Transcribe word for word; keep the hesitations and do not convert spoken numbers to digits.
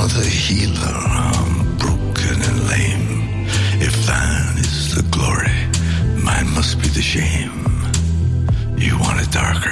not a healer, I'm broken and lame. If thine is the glory, mine must be the shame. You want it darker,